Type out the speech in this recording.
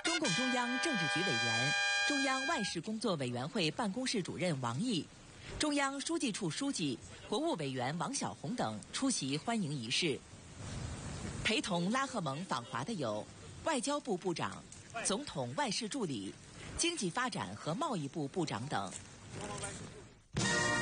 中共中央政治局委员、中央外事工作委员会办公室主任王毅、中央书记处书记、国务委员王小洪等出席欢迎仪式。陪同拉赫蒙访华的有外交部部长、总统外事助理、经济发展和贸易部部长等。